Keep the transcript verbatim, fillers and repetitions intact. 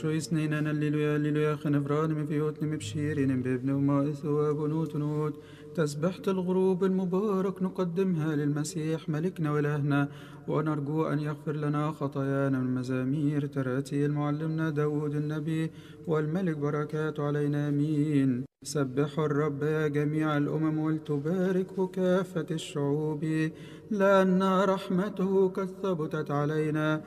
سنين الليلويا الليلويا خنفران من فيوتن مبشيرين بابن ومائث وبنوت نوت. تسبحة الغروب المبارك نقدمها للمسيح ملكنا وإلهنا، ونرجو أن يغفر لنا خطايانا من مزامير تراتيل معلمنا داود النبي والملك بركاته علينا آمين. سبحوا الرب يا جميع الأمم ولتباركه كافة الشعوب، لأن رحمته قد ثبتت علينا